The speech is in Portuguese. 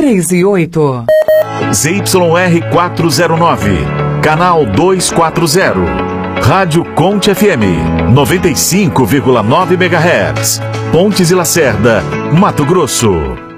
6 e 8. ZYR 409, canal 240. Rádio Conte FM, 95,9 MHz. Pontes e Lacerda, Mato Grosso.